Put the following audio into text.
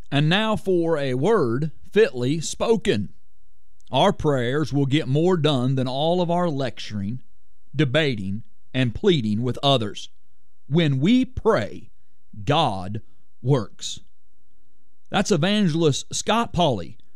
And now for a word fitly spoken. Our prayers will get more done than all of our lecturing, debating, and pleading with others. When we pray, God works. That's evangelist Scott Pauley